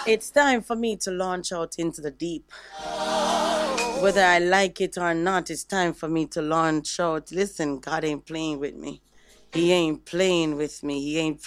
It's time for me to launch out into the deep. Whether I like it or not, it's time for me to launch out. Listen, God ain't playing with me. He ain't playing with me. He ain't